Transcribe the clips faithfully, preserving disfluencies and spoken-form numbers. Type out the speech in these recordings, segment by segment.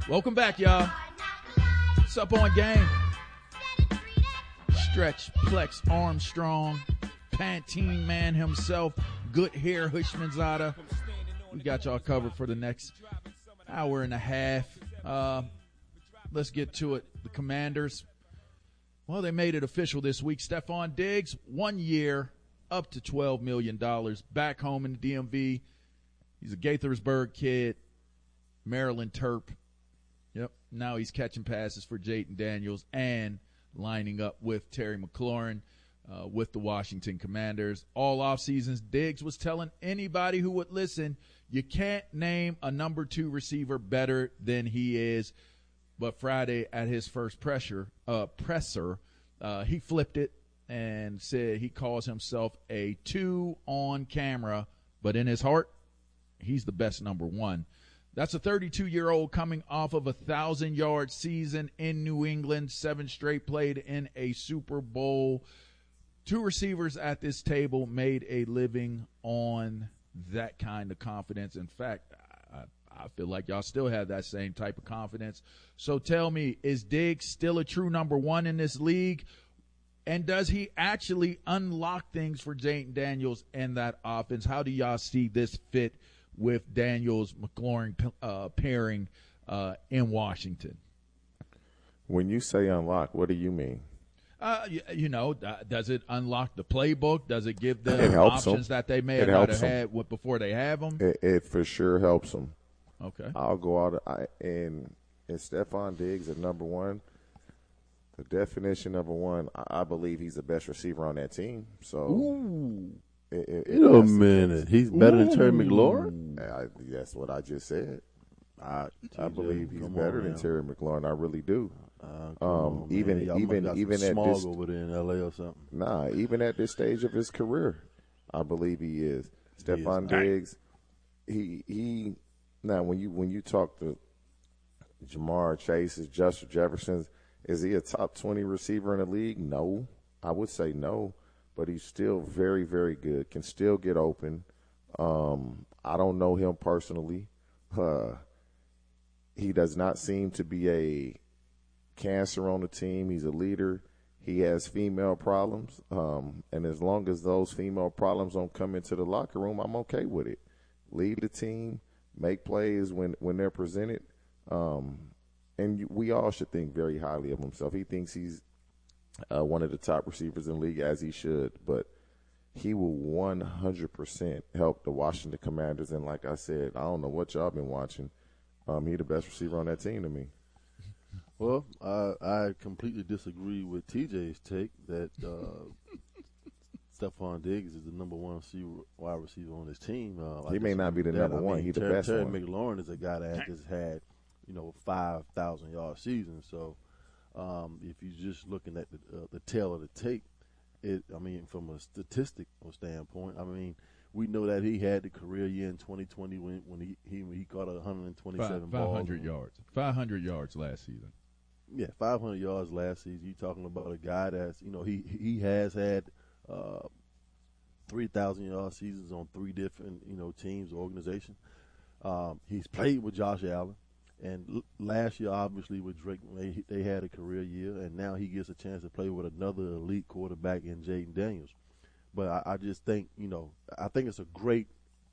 Welcome back, y'all. What's up on game? Stretch, Flex, Armstrong, Pantene man himself, good hair, Hushmanzada. We got y'all covered for the next hour and a half. Uh, let's get to it. The Commanders, well, they made it official this week. Stephon Diggs, one year, up to twelve million dollars, back home in the D M V. He's a Gaithersburg kid, Maryland Terp. Yep, now he's catching passes for Jayden Daniels and lining up with Terry McLaurin uh, with the Washington Commanders. All off seasons, Diggs was telling anybody who would listen, you can't name a number two receiver better than he is. But Friday at his first pressure, uh, presser, uh, he flipped it and said he calls himself a two on camera, but in his heart, he's the best number one. That's a thirty-two-year-old coming off of a thousand-yard season in New England, seven straight played in a Super Bowl. Two receivers at this table made a living on that kind of confidence. In fact, I, I feel like y'all still have that same type of confidence. So tell me, is Diggs still a true number one in this league? And does he actually unlock things for Jayden Daniels and that offense? How do y'all see this fit with Daniels McLaurin uh, pairing uh, in Washington? When you say unlock, what do you mean? Uh, you, you know, uh, does it unlock the playbook? Does it give them it options them. that they may it have not have them. had before they have them? It, it for sure helps them. Okay. I'll go out I, and and Stephon Diggs at number one. The definition of a one, I, I believe he's the best receiver on that team. So. Ooh. It, it, Wait a minute. He's better Ooh. than Terry McLaurin? I, that's what I just said. I, I believe he's Come better on, than man. Terry McLaurin. I really do. Uh, um, on, even Y'all even got even some at smog this over there in L A or something. Nah, even at this stage of his career, I believe he is. Stephon Diggs, he he. Now, when you when you talk to Jamar Chase's, Justin Jefferson's, is he a top twenty receiver in the league? No, I would say no. But he's still very, very good, can still get open. Um, I don't know him personally. Uh, he does not seem to be a cancer on the team. He's a leader. He has female problems. Um, and as long as those female problems don't come into the locker room, I'm okay with it. Lead the team, make plays when, when they're presented. Um, and you, we all should think very highly of himself. He thinks he's Uh, one of the top receivers in the league, as he should, but he will one hundred percent help the Washington Commanders. And like I said, I don't know what y'all been watching. Um, he the best receiver on that team to me. Well, I, I completely disagree with T J's take that uh, Stephon Diggs is the number one receiver, wide receiver on his team. Uh, he may not be the number I one. Mean, He the Terry, best Terry one. McLaurin is a guy that just had, you know, five thousand yard season. So. Um, if you're just looking at the, uh, the tail of the tape, it, I mean, from a statistical standpoint, I mean, we know that he had the career year in twenty twenty when, when he, he he caught one hundred twenty-seven Five, balls. five hundred yards. five hundred yards last season. Yeah, five hundred yards last season. You're talking about a guy that's, you know, he he has had uh, three thousand yard seasons on three different, you know, teams, organizations. Um, he's played with Josh Allen. And l- last year, obviously, with Drake, they, they had a career year, and now he gets a chance to play with another elite quarterback in Jayden Daniels. But I, I just think, you know, I think it's a great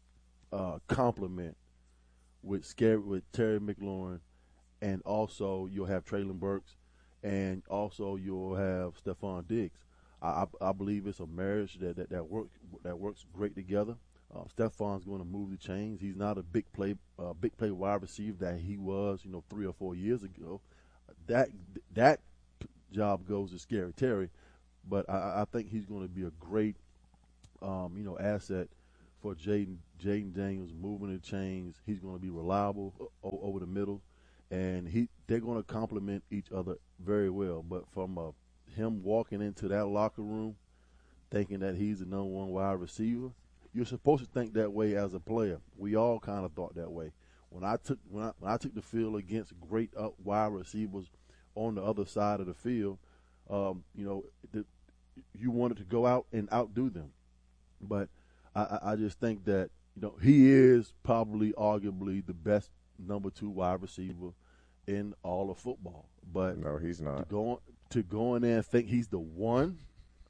uh, compliment with Scary, with Terry McLaurin, and also you'll have Traylon Burks, and also you'll have Stephon Diggs. I, I, I believe it's a marriage that that that works that works great together. Uh, Stephon's going to move the chains. He's not a big play, uh, big play wide receiver that he was, you know, three or four years ago. That that job goes to Scary Terry, but I, I think he's going to be a great, um, you know, asset for Jayden Jayden Daniels, moving the chains. He's going to be reliable o- over the middle, and he they're going to complement each other very well. But from uh, him walking into that locker room, thinking that he's the number one wide receiver. You're supposed to think that way as a player. We all kind of thought that way. When I took when I, when I took the field against great up wide receivers on the other side of the field, um, you know, the, you wanted to go out and outdo them. But I, I just think that, you know, he is probably arguably the best number two wide receiver in all of football. But no, he's not. To go, to go in there and think he's the one,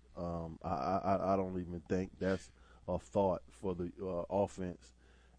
um, I, I, I don't even think that's a thought for the uh, offense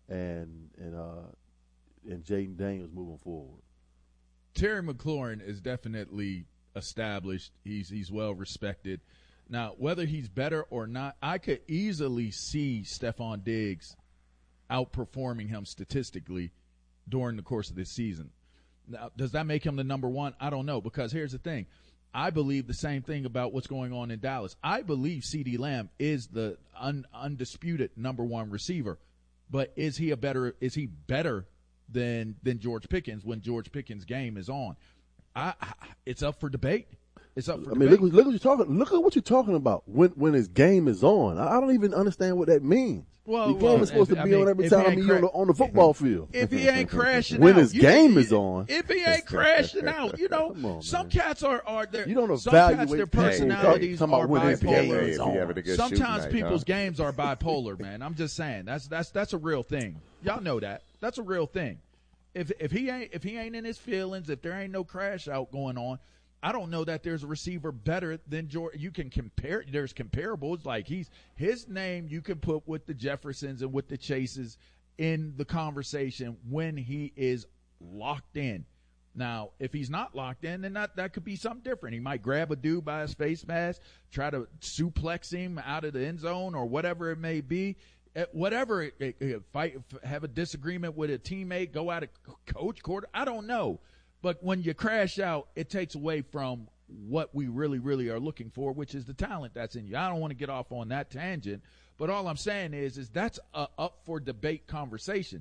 and and uh, and Jaden Daniels moving forward. Terry McLaurin is definitely established. He's he's well respected. Now, whether he's better or not, I could easily see Stephon Diggs outperforming him statistically during the course of this season. Now, does that make him the number one? I don't know, because here's the thing. I believe the same thing about what's going on in Dallas. I believe CeeDee Lamb is the un, undisputed number one receiver, but is he a better is he better than than George Pickens when George Pickens' game is on? I, I it's up for debate. It's up for I mean, debate. look, look what you're talking. Look at what you're talking about. When when his game is on, I don't even understand what that means. Well, the game well, is supposed if, to I be mean, on every if he time ain't he's cra- on the on the football field. If he ain't crashing when out, his you- game you- is on, if he ain't crashing out, you know, Come on, some man. cats are are there. You don't some cats, evaluate their people. personalities Talking about are when his game bipolar. If he having a good shooting Sometimes night, people's huh? games are bipolar, man. I'm just saying that's that's that's a real thing. Y'all know that. That's a real thing. If if he ain't if he ain't in his feelings, if there ain't no crash out going on, I don't know that there's a receiver better than George. You can compare. There's comparables. Like he's his name you can put with the Jeffersons and with the Chases in the conversation when he is locked in. Now, if he's not locked in, then that, that could be something different. He might grab a dude by his face mask, try to suplex him out of the end zone or whatever it may be. Uh, Whatever, it, it, it, fight, have a disagreement with a teammate, go out of coach quarter. I don't know. But when you crash out, it takes away from what we really, really are looking for, which is the talent that's in you. I don't want to get off on that tangent, but all I'm saying is, is that's a up for debate conversation.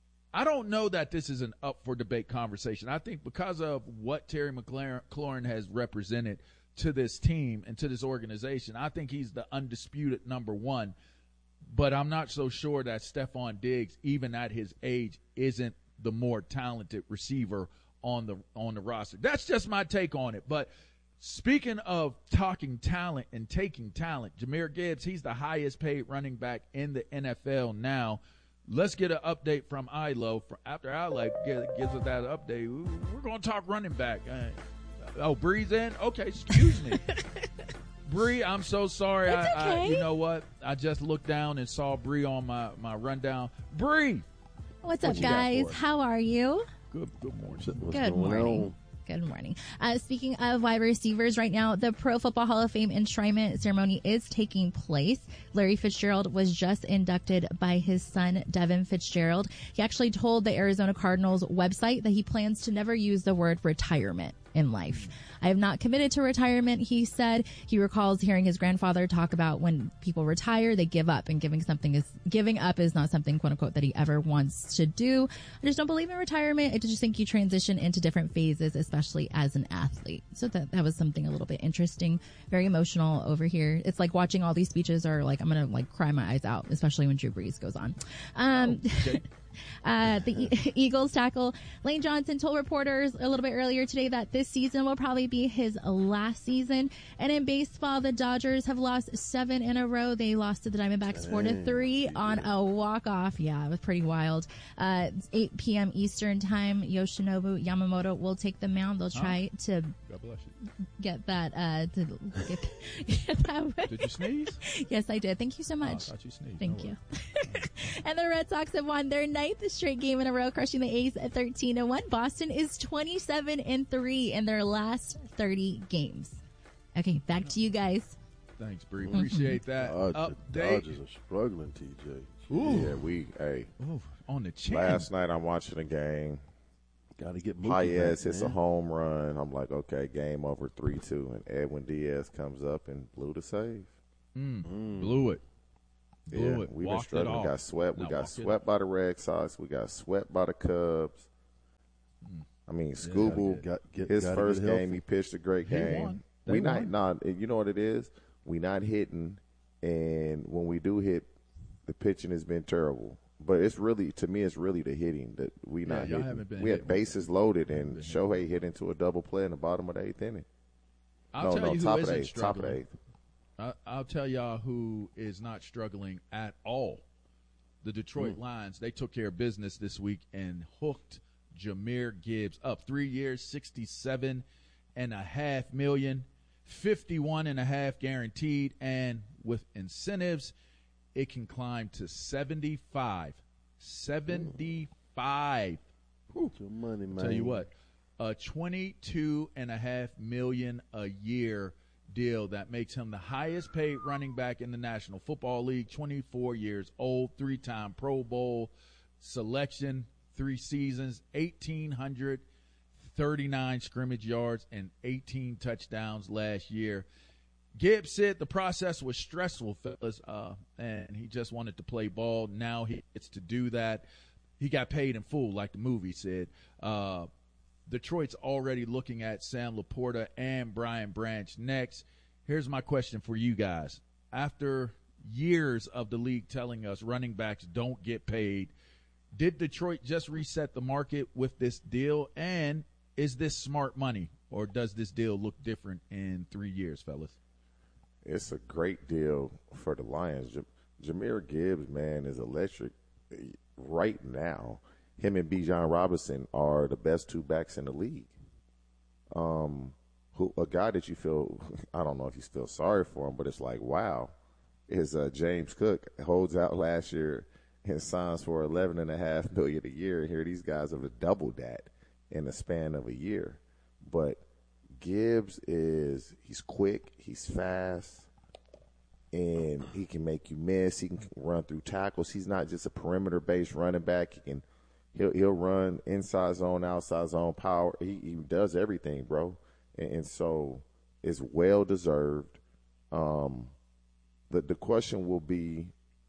I don't know that this is an up for debate conversation. I think because of what Terry McLaurin has represented to this team and to this organization, I think he's the undisputed number one. But I'm not so sure that Stephon Diggs, even at his age, isn't the more talented receiver on the on the roster. That's just my take on it. But speaking of talking talent and taking talent, Jahmyr Gibbs, he's the highest paid running back in the N F L now. Let's get an update from I L O. After I L O gives us that update, we're going to talk running back. Uh, oh, Bree's in? Okay, excuse me. Bree, I'm so sorry. It's I, I, okay. you know what? I just looked down and saw Bree on my, my rundown. Bree! What's What up, you got guys? for us? How are you? Good, good morning. What's Good going morning. on? Good morning. Uh, speaking of wide receivers, right now, the Pro Football Hall of Fame enshrinement ceremony is taking place. Larry Fitzgerald was just inducted by his son, Devin Fitzgerald. He actually told the Arizona Cardinals website that he plans to never use the word retirement in life. I have not committed to retirement, he said. He recalls hearing his grandfather talk about when people retire, they give up, and giving something is giving up is not something, quote unquote, that he ever wants to do. I just don't believe in retirement. I just think you transition into different phases, especially as an athlete. So that, that was something a little bit interesting, very emotional over here. It's like watching all these speeches are like, I'm going to like cry my eyes out, especially when Drew Brees goes on. Um, Okay. Uh, the e- Eagles tackle Lane Johnson told reporters a little bit earlier today that this season will probably be his last season. And in baseball, the Dodgers have lost seven in a row. They lost to the Diamondbacks four to three on a walk-off. Yeah, it was pretty wild. Uh, it's eight p.m. Eastern time. Yoshinobu Yamamoto will take the mound. They'll try to God bless you. get that. Uh, to get, get that. Did you sneeze? Yes, I did. Thank you so Oh, I much. thought you sneezed. Thank No you. worries. And the Red Sox have won their ninth straight game in a row, crushing the A's at thirteen to one. Boston is twenty-seven and three in their last thirty games. Okay, back to you guys. Thanks, Bree. Appreciate that. Dodgers, Update. Dodgers are struggling, T J. Ooh. Yeah, we, hey, Ooh, on the chin. last night I'm watching a game. Got to get Mookie Paez back, hits a man. home run. I'm like, okay, game over three two. And Edwin Diaz comes up and blew the save. Mm. Blew it. Blew Yeah, it. we've been Walked it struggling. off. We got swept. We Not got walked it swept by the Red Sox. We got swept by the Cubs. I mean, Scooble, Got- get- his gotta first get game, healthy. he pitched a great He game. won. They We not, won. not, you know what it is? We not hitting, and when we do hit, the pitching has been terrible. But it's really, to me, it's really the hitting that we not y'all hitting. haven't been we had hitting. bases loaded, and been hitting. Shohei hit into a double play in the bottom of the eighth inning. I'll no, tell no, you top who of the isn't eighth. Top of the struggling. eighth. I, I'll tell y'all who is not struggling at all. The Detroit Hmm. Lions. They took care of business this week and hooked Jahmyr Gibbs, up three years, sixty-seven and a half million, fifty-one and a half guaranteed, and with incentives, it can climb to seventy-five. seventy-five. Whew. Your money, man. Tell you what, a twenty-two and a half million a year deal that makes him the highest paid running back in the National Football League, twenty-four years old, three-time Pro Bowl selection, three seasons, eighteen thirty-nine scrimmage yards and eighteen touchdowns last year. Gibbs said the process was stressful, fellas, uh, and he just wanted to play ball. Now he gets to do that. He got paid in full, like the movie said. Uh, Detroit's already looking at Sam Laporta and Brian Branch next. Here's my question for you guys. After years of the league telling us running backs don't get paid, did Detroit just reset the market with this deal? And is this smart money, or does this deal look different in three years, fellas? It's a great deal for the Lions. J- Jahmyr Gibbs, man, is electric right now. Him and Bijan Robinson are the best two backs in the league. Um, who a guy that you feel, I don't know if you feel sorry for him, but it's like, wow, is uh, James Cook holds out last year and signs for eleven and a half million a year. Here, these guys have doubled that in the span of a year. But Gibbs is, he's quick, he's fast, and he can make you miss. He can run through tackles. He's not just a perimeter-based running back. He can, he'll he'll run inside zone, outside zone, power. He, he does everything, bro. And, and so it's well deserved. Um, the the question will be,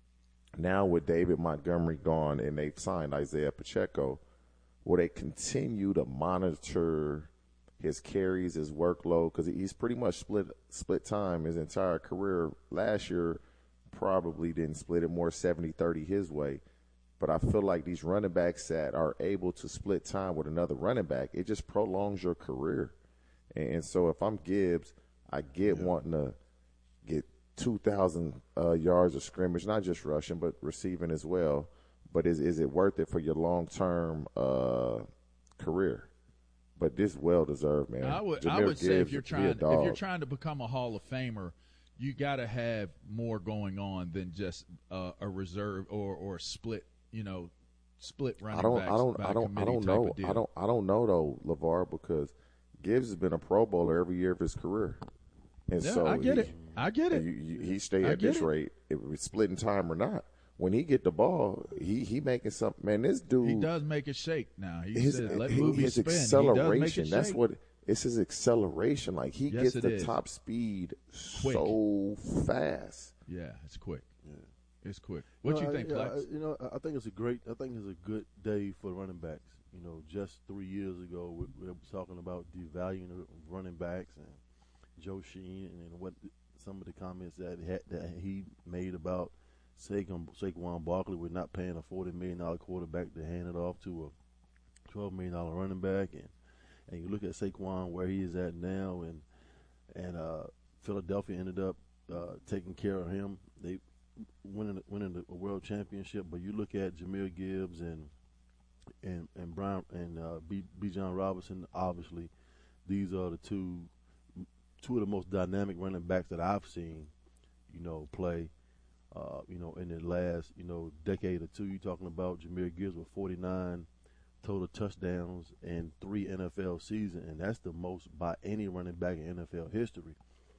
now with David Montgomery gone and they've signed Isaiah Pacheco, will they continue to monitor his carries, his workload? Because he's pretty much split split time his entire career. Last year, probably didn't split it more seventy thirty his way. But I feel like these running backs that are able to split time with another running back, it just prolongs your career. And so if I'm Gibbs, I get yeah. wanting to get two thousand uh, yards of scrimmage, not just rushing, but receiving as well. But is is it worth it for your long-term uh, career? But this well deserved, man. I would, Jahmyr I would say Gibbs, if you're trying if you're trying to become a Hall of Famer, you got to have more going on than just uh, a reserve or or split, you know, split running I don't, backs. I don't, I don't, I don't know. I don't, I don't know though, LeVar, because Gibbs has been a Pro Bowler every year of his career, and yeah, so I get he, it. I get it. You, you, he stay I at this it. rate, if it's splitting time or not. When he get the ball, he he making something. Man, this dude, he does make it shake. Now he his, said, "Let his movies spin." acceleration. He That's shake. what it's his acceleration. Like he yes, gets the is. top speed Quick. so fast. Yeah, it's quick. Yeah. It's quick. What you you think, I, Flex? I, you know, I think it's a great. I think it's a good day for running backs. You know, just three years ago, we, we were talking about devaluing of running backs and Joe Sheen and, and what some of the comments that he, had, that he made about Saquon, Saquon Barkley with not paying a forty million dollars quarterback to hand it off to a twelve million dollars running back, and and you look at Saquon where he is at now, and and uh, Philadelphia ended up uh, taking care of him. They winning winning the world championship, but you look at Jahmyr Gibbs and and and Brian and uh, B. Bijan Robinson. Obviously, these are the two two of the most dynamic running backs that I've seen, you know, play. Uh, you know, in the last, you know, decade or two, you're talking about Jahmyr Gibbs with forty-nine total touchdowns in three N F L seasons, and that's the most by any running back in N F L history.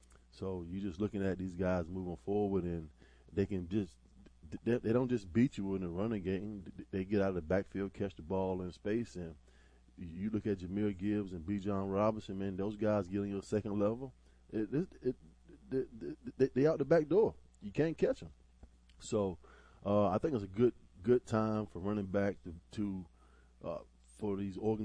So you're just looking at these guys moving forward, and they can just they, they don't just beat you in the running game. They get out of the backfield, catch the ball in space, and you look at Jahmyr Gibbs and Bijan Robinson, man, those guys get on your second level. It, it, it, it, they, they out the back door. You can't catch them. So uh, I think it's a good good time for running back to, to uh, for these organizations.